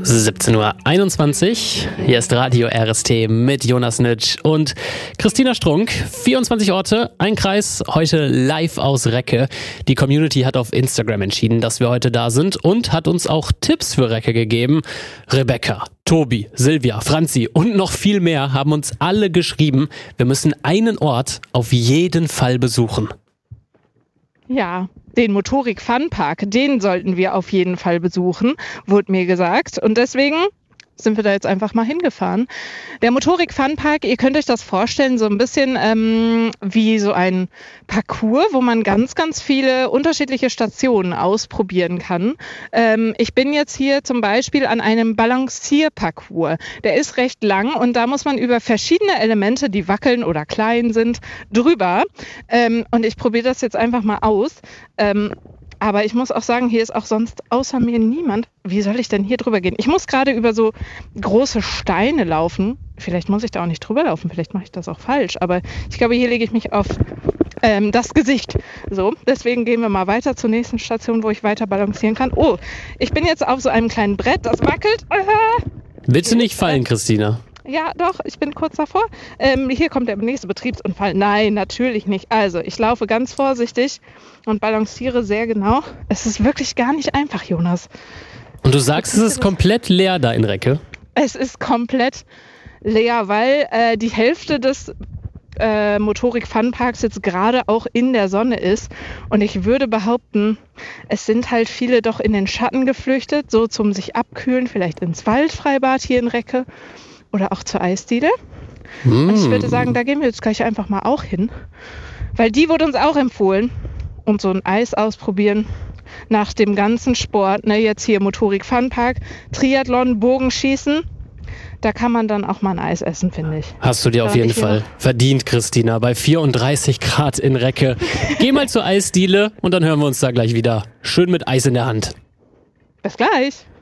17:21 Uhr. Hier ist Radio RST mit Jonas Nitsch und Christina Strunk. 24 Orte, ein Kreis, heute live aus Recke. Die Community hat auf Instagram entschieden, dass wir heute da sind und hat uns auch Tipps für Recke gegeben. Rebecca, Tobi, Silvia, Franzi und noch viel mehr haben uns alle geschrieben, wir müssen einen Ort auf jeden Fall besuchen. Ja, den Motorik-Funpark, den sollten wir auf jeden Fall besuchen, wurde mir gesagt. Und deswegen sind wir da jetzt einfach mal hingefahren. Der Motorik-Funpark, ihr könnt euch das vorstellen, so ein bisschen wie so ein Parcours, wo man ganz, ganz viele unterschiedliche Stationen ausprobieren kann. Ich bin jetzt hier zum Beispiel an einem Balancierparcours. Der ist recht lang und da muss man über verschiedene Elemente, die wackeln oder klein sind, drüber. Und ich probiere das jetzt einfach mal aus. Aber ich muss auch sagen, hier ist auch sonst außer mir niemand. Wie soll ich denn hier drüber gehen? Ich muss gerade über so große Steine laufen. Vielleicht muss ich da auch nicht drüber laufen. Vielleicht mache ich das auch falsch. Aber ich glaube, hier lege ich mich auf das Gesicht. So, deswegen gehen wir mal weiter zur nächsten Station, wo ich weiter balancieren kann. Oh, ich bin jetzt auf so einem kleinen Brett, das wackelt. Willst du nicht fallen, Christina? Ja, doch, ich bin kurz davor. Hier kommt der nächste Betriebsunfall. Nein, natürlich nicht. Also, ich laufe ganz vorsichtig und balanciere sehr genau. Es ist wirklich gar nicht einfach, Jonas. Und du sagst, es ist komplett leer da in Recke? Es ist komplett leer, weil die Hälfte des Motorik-Funparks jetzt gerade auch in der Sonne ist. Und ich würde behaupten, es sind halt viele doch in den Schatten geflüchtet, so zum sich abkühlen, vielleicht ins Waldfreibad hier in Recke. Oder auch zur Eisdiele. Und ich würde sagen, da gehen wir jetzt gleich einfach mal auch hin. Weil die wurde uns auch empfohlen. Und so ein Eis ausprobieren nach dem ganzen Sport. Ne, jetzt hier Motorik-Funpark, Triathlon, Bogenschießen. Da kann man dann auch mal ein Eis essen, finde ich. Hast du dir auf jeden Fall verdient, Christina. Bei 34 Grad in Recke. Geh mal zur Eisdiele und dann hören wir uns da gleich wieder. Schön mit Eis in der Hand. Bis gleich.